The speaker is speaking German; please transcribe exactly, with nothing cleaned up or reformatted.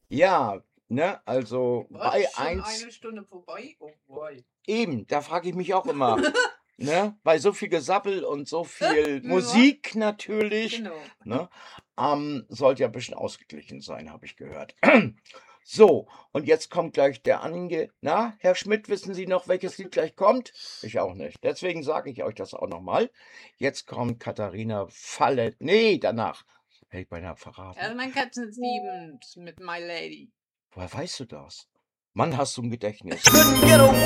Ja, ne, also Was, bei schon eins eine Stunde vorbei? Oh boy. eben, da frage ich mich auch immer, ne, bei so viel Gesabbel und so viel Ja, Musik natürlich, genau. ne, ähm, sollte ja 'n bisschen ausgeglichen sein, habe ich gehört. So, und jetzt kommt gleich der ange na, Herr Schmidt, wissen Sie noch, welches Lied gleich kommt? Ich auch nicht. Deswegen sage ich euch das auch noch mal. Jetzt kommt Katharina Falle ne, danach. Hätte ich beinahe verraten. Also, mein Katzen lieben mit My Lady. Woher weißt du das? Mann, hast du 'n Gedächtnis. Couldn't get away